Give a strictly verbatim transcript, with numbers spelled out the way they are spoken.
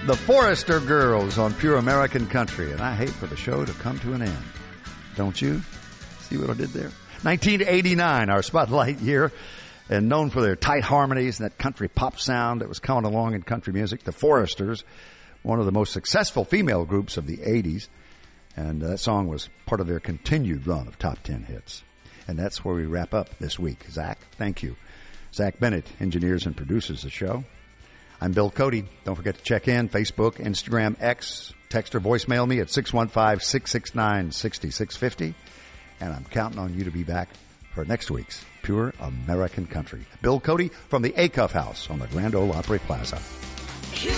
The Forester Girls on Pure American Country. And I hate for the show to come to an end. Don't you? See what I did there? nineteen eighty-nine, our spotlight year. And known for their tight harmonies and that country pop sound that was coming along in country music. The Foresters, one of the most successful female groups of the eighties. And that song was part of their continued run of top ten hits. And that's where we wrap up this week. Zach, thank you. Zach Bennett engineers and produces the show. I'm Bill Cody. Don't forget to check in, Facebook, Instagram, X, text or voicemail me at six one five, six six nine, six six five zero. And I'm counting on you to be back for next week's Pure American Country. Bill Cody from the Acuff House on the Grand Ole Opry Plaza.